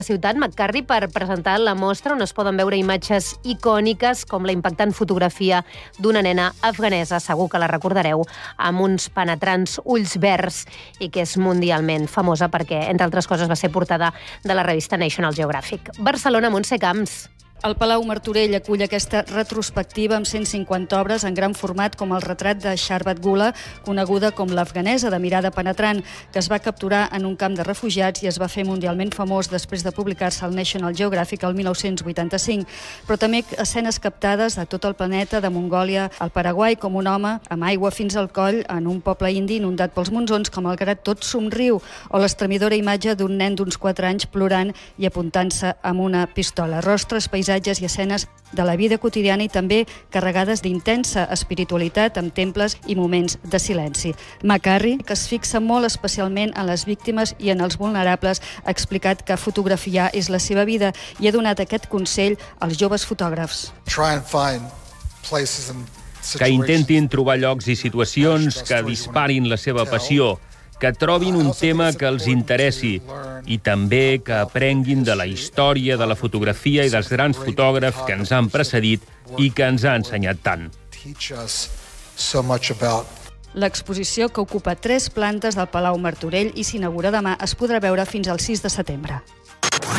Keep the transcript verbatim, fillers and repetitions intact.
Ciutat McCarthy per presentar la mostra on es poden veure imatges icòniques com la impactant fotografia d'una nena afganesa, segur que la recordareu, amb uns penetrants ulls verds i que és mundialment famosa perquè, entre altres coses, va ser portada de la revista National Geographic. Barcelona, Montse Camps. El Palau Martorell acull aquesta retrospectiva amb cent cinquanta obres en gran format com el retrat de Sharbat Gula, coneguda com l'afganesa de mirada penetrant, que es va capturar en un camp de refugiats i es va fer mundialment famós després de publicar-se al National Geographic el mil nou-cents vuitanta-cinc. Però també escenes captades a tot el planeta, de Mongòlia al Paraguai, com un home amb aigua fins al coll en un poble indi inundat pels monsons, que malgrat tot somriu, o l'estremidora imatge d'un nen d'uns quatre anys plorant i apuntant-se amb una pistola. Rostres, paisatges i escenes de la vida quotidiana i també carregades d'intensa espiritualitat amb temples i moments de silenci. McCarthy, que es fixa molt especialment en les víctimes i en els vulnerables, ha explicat que fotografiar és la seva vida i ha donat aquest consell als joves fotògrafs. Que intentin trobar llocs i situacions que disparin la seva passió, que trobin un tema que els interessi i també que aprenguin de la història de la fotografia i dels grans fotògrafs que ens han precedit i que ens ha ensenyat tant. L'exposició, que ocupa tres plantes del Palau Martorell i s'inaugura demà, es podrà veure fins al sis de setembre.